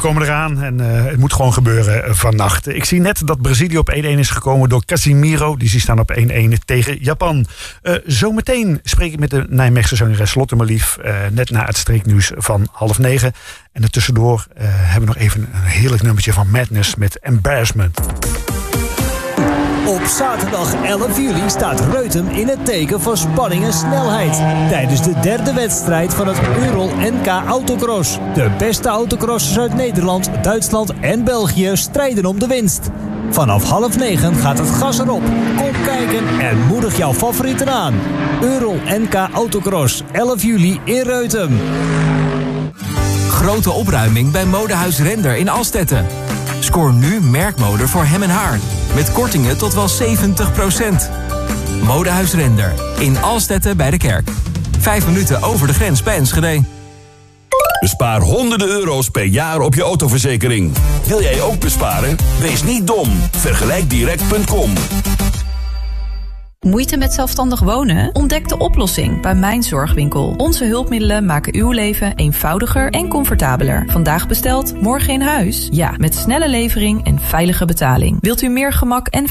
komen eraan en het moet gewoon gebeuren vannacht. Ik zie net dat Brazilië op 1-1 is gekomen door Casimiro. Die staan op 1-1 tegen Japan. Zometeen spreek ik met de Nijmeegse zangeres Lotte Malief. Net na het streeknieuws van 8:30. En ertussendoor hebben we nog even een heerlijk nummertje van Madness met Embarrassment. Op zaterdag 11 juli staat Reutem in het teken van spanning en snelheid. Tijdens de derde wedstrijd van het Eurol NK Autocross. De beste autocrossers uit Nederland, Duitsland en België strijden om de winst. Vanaf 8:30 gaat het gas erop. Kom kijken en moedig jouw favorieten aan. Eurol NK Autocross, 11 juli in Reutem. Grote opruiming bij Modehuis Render in Alstetten. Scoor nu merkmode voor hem en haar. Met kortingen tot wel 70%. Modehuis Render in Alstetten bij de kerk. 5 minuten over de grens bij Enschede. Bespaar honderden euro's per jaar op je autoverzekering. Wil jij ook besparen? Wees niet dom. Vergelijkdirect.com. Moeite met zelfstandig wonen? Ontdek de oplossing bij Mijn Zorgwinkel. Onze hulpmiddelen maken uw leven eenvoudiger en comfortabeler. Vandaag besteld, morgen in huis? Ja, met snelle levering en veilige betaling. Wilt u meer gemak en